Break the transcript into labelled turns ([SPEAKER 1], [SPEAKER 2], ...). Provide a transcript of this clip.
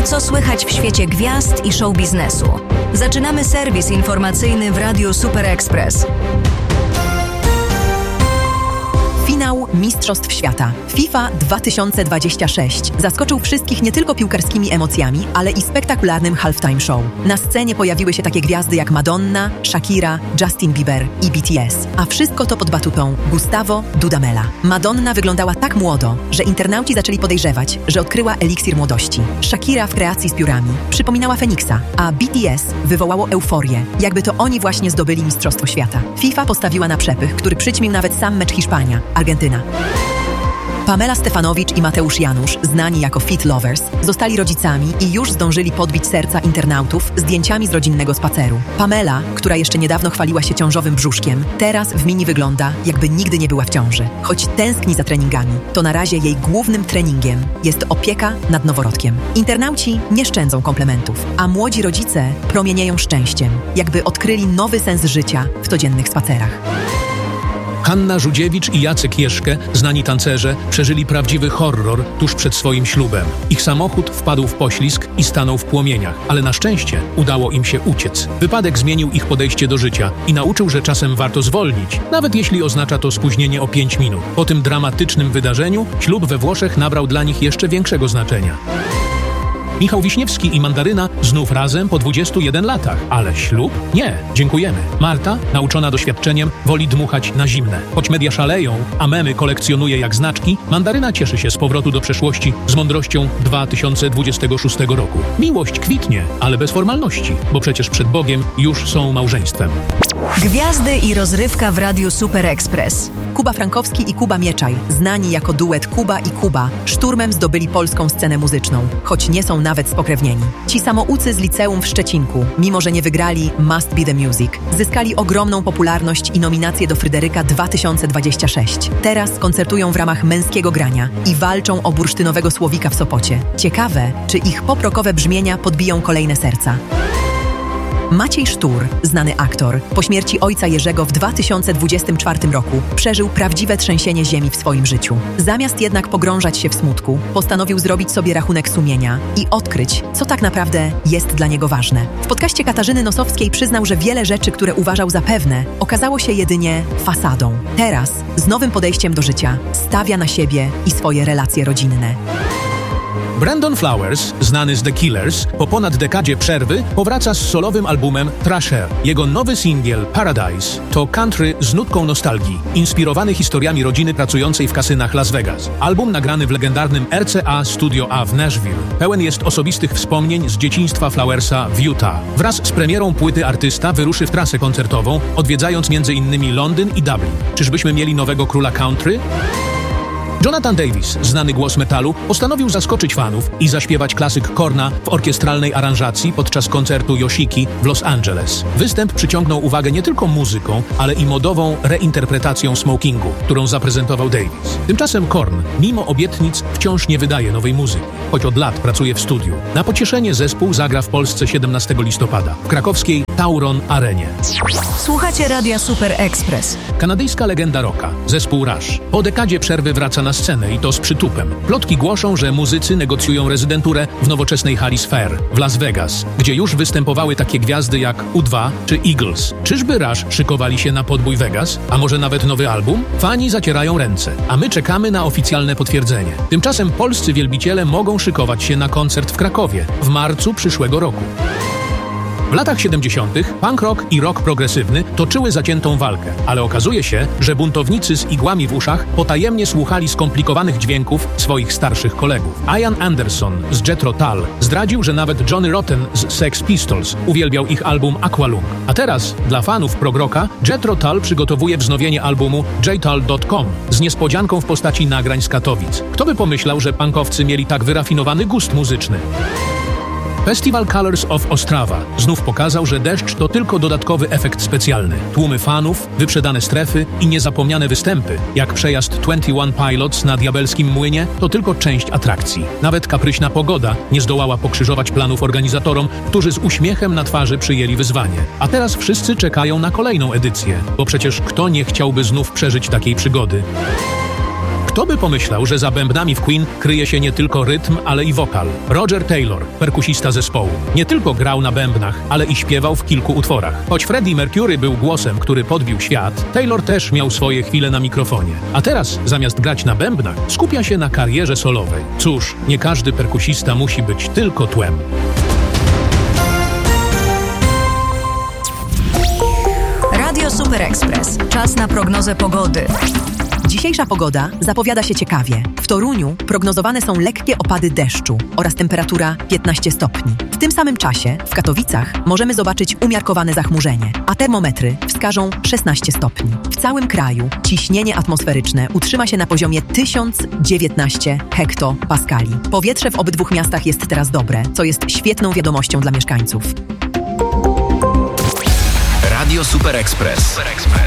[SPEAKER 1] Co słychać w świecie gwiazd i show biznesu? Zaczynamy serwis informacyjny w Radiu Super Express.
[SPEAKER 2] Finał Mistrzostw Świata FIFA 2026 zaskoczył wszystkich nie tylko piłkarskimi emocjami, ale i spektakularnym halftime show. Na scenie pojawiły się takie gwiazdy jak Madonna, Shakira, Justin Bieber i BTS. A wszystko to pod batutą Gustavo Dudamela. Madonna wyglądała tak młodo, że internauci zaczęli podejrzewać, że odkryła eliksir młodości. Shakira w kreacji z piórami przypominała Feniksa, a BTS wywołało euforię, jakby to oni właśnie zdobyli Mistrzostwo Świata. FIFA postawiła na przepych, który przyćmił nawet sam mecz Hiszpania, Argentyna. Pamela Stefanowicz i Mateusz Janusz, znani jako Fit Lovers, zostali rodzicami i już zdążyli podbić serca internautów zdjęciami z rodzinnego spaceru. Pamela, która jeszcze niedawno chwaliła się ciążowym brzuszkiem, teraz w mini wygląda, jakby nigdy nie była w ciąży. Choć tęskni za treningami, to na razie jej głównym treningiem jest opieka nad noworodkiem. Internauci nie szczędzą komplementów, a młodzi rodzice promienieją szczęściem, jakby odkryli nowy sens życia w codziennych spacerach.
[SPEAKER 3] Hanna Żudziewicz i Jacek Jeszkę, znani tancerze, przeżyli prawdziwy horror tuż przed swoim ślubem. Ich samochód wpadł w poślizg i stanął w płomieniach, ale na szczęście udało im się uciec. Wypadek zmienił ich podejście do życia i nauczył, że czasem warto zwolnić, nawet jeśli oznacza to spóźnienie o 5 minut. Po tym dramatycznym wydarzeniu ślub we Włoszech nabrał dla nich jeszcze większego znaczenia. Michał Wiśniewski i Mandaryna znów razem po 21 latach. Ale ślub? Nie, dziękujemy. Marta, nauczona doświadczeniem, woli dmuchać na zimne. Choć media szaleją, a memy kolekcjonuje jak znaczki, Mandaryna cieszy się z powrotu do przeszłości z mądrością 2026 roku. Miłość kwitnie, ale bez formalności, bo przecież przed Bogiem już są małżeństwem.
[SPEAKER 1] Gwiazdy i rozrywka w Radiu Super Express.
[SPEAKER 2] Kuba Frankowski i Kuba Mieczaj, znani jako duet Kuba i Kuba, szturmem zdobyli polską scenę muzyczną, choć nie są nawet spokrewnieni. Ci samoucy z liceum w Szczecinku, mimo że nie wygrali Must Be The Music, zyskali ogromną popularność i nominację do Fryderyka 2026. Teraz koncertują w ramach Męskiego Grania i walczą o bursztynowego Słowika w Sopocie. Ciekawe, czy ich pop-rockowe brzmienia podbiją kolejne serca. Maciej Sztur, znany aktor, po śmierci ojca Jerzego w 2024 roku przeżył prawdziwe trzęsienie ziemi w swoim życiu. Zamiast jednak pogrążać się w smutku, postanowił zrobić sobie rachunek sumienia i odkryć, co tak naprawdę jest dla niego ważne. W podcaście Katarzyny Nosowskiej przyznał, że wiele rzeczy, które uważał za pewne, okazało się jedynie fasadą. Teraz, z nowym podejściem do życia, stawia na siebie i swoje relacje rodzinne.
[SPEAKER 3] Brandon Flowers, znany z The Killers, po ponad dekadzie przerwy powraca z solowym albumem Thrasher. Jego nowy singiel Paradise to country z nutką nostalgii, inspirowany historiami rodziny pracującej w kasynach Las Vegas. Album nagrany w legendarnym RCA Studio A w Nashville pełen jest osobistych wspomnień z dzieciństwa Flowersa w Utah. Wraz z premierą płyty artysta wyruszy w trasę koncertową, odwiedzając m.in. Londyn i Dublin. Czyżbyśmy mieli nowego króla country? Jonathan Davis, znany głos metalu, postanowił zaskoczyć fanów i zaśpiewać klasyk Korna w orkiestralnej aranżacji podczas koncertu Yoshiki w Los Angeles. Występ przyciągnął uwagę nie tylko muzyką, ale i modową reinterpretacją smokingu, którą zaprezentował Davis. Tymczasem Korn, mimo obietnic, wciąż nie wydaje nowej muzyki, choć od lat pracuje w studiu. Na pocieszenie zespół zagra w Polsce 17 listopada w krakowskiej Tauron Arenie.
[SPEAKER 1] Słuchacie Radia Super Express.
[SPEAKER 3] Kanadyjska legenda rocka, zespół Rush, po dekadzie przerwy wraca na scenę i to z przytupem. Plotki głoszą, że muzycy negocjują rezydenturę w nowoczesnej hali Sphere w Las Vegas, gdzie już występowały takie gwiazdy jak U2 czy Eagles. Czyżby Rush szykowali się na podbój Vegas? A może nawet nowy album? Fani zacierają ręce, a my czekamy na oficjalne potwierdzenie. Tymczasem polscy wielbiciele mogą szykować się na koncert w Krakowie w marcu przyszłego roku. W latach 70. punk rock i rock progresywny toczyły zaciętą walkę, ale okazuje się, że buntownicy z igłami w uszach potajemnie słuchali skomplikowanych dźwięków swoich starszych kolegów. Ian Anderson z Jethro Tull zdradził, że nawet Johnny Rotten z Sex Pistols uwielbiał ich album Aqualung. A teraz dla fanów prog-rocka Jethro Tull przygotowuje wznowienie albumu jtull.com z niespodzianką w postaci nagrań z Katowic. Kto by pomyślał, że punkowcy mieli tak wyrafinowany gust muzyczny? Festival Colors of Ostrawa znów pokazał, że deszcz to tylko dodatkowy efekt specjalny. Tłumy fanów, wyprzedane strefy i niezapomniane występy, jak przejazd 21 Pilots na Diabelskim Młynie, to tylko część atrakcji. Nawet kapryśna pogoda nie zdołała pokrzyżować planów organizatorom, którzy z uśmiechem na twarzy przyjęli wyzwanie. A teraz wszyscy czekają na kolejną edycję, bo przecież kto nie chciałby znów przeżyć takiej przygody? Kto by pomyślał, że za bębnami w Queen kryje się nie tylko rytm, ale i wokal. Roger Taylor, perkusista zespołu, nie tylko grał na bębnach, ale i śpiewał w kilku utworach. Choć Freddie Mercury był głosem, który podbił świat, Taylor też miał swoje chwile na mikrofonie. A teraz, zamiast grać na bębnach, skupia się na karierze solowej. Cóż, nie każdy perkusista musi być tylko tłem.
[SPEAKER 1] Radio Super Express. Czas na prognozę pogody.
[SPEAKER 2] Dzisiejsza pogoda zapowiada się ciekawie. W Toruniu prognozowane są lekkie opady deszczu oraz temperatura 15 stopni. W tym samym czasie w Katowicach możemy zobaczyć umiarkowane zachmurzenie, a termometry wskażą 16 stopni. W całym kraju ciśnienie atmosferyczne utrzyma się na poziomie 1019 hektopaskali. Powietrze w obydwu miastach jest teraz dobre, co jest świetną wiadomością dla mieszkańców.
[SPEAKER 4] Radio Super Express.